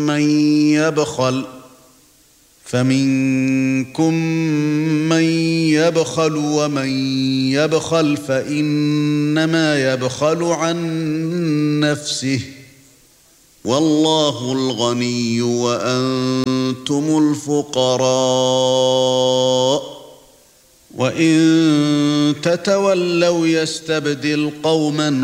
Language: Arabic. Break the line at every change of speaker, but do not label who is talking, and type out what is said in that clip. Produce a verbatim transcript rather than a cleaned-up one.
مَن يَبْخَلُ فَمِنكُم مَّن يَبْخَلُ وَمَن يَبْخَلْ فَإِنَّمَا يَبْخَلُ عَن نَّفْسِهِ وَاللَّهُ الْغَنِيُّ وَأَنتُمُ الْفُقَرَاءُ وَإِن تَتَوَلَّوْا يَسْتَبْدِلْ قَوْمًا